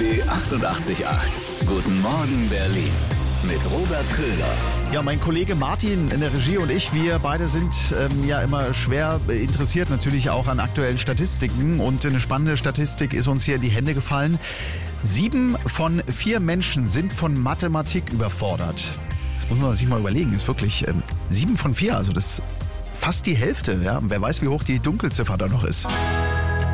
RBB 88.8. Guten Morgen Berlin. Mit Robert Köhler. Ja, mein Kollege Martin in der Regie und ich, wir beide sind ja immer schwer interessiert natürlich auch an aktuellen Statistiken. Und eine spannende Statistik ist uns hier in die Hände gefallen. 7 von 4 Menschen sind von Mathematik überfordert. Das muss man sich mal überlegen, ist wirklich 7 von 4, also das ist fast die Hälfte. Ja? Wer weiß, wie hoch die Dunkelziffer da noch ist.